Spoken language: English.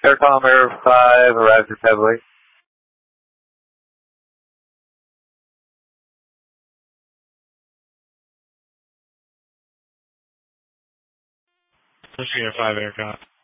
Aircom Air 5 arrived at Beverly. Pushing Air 5 Aircom.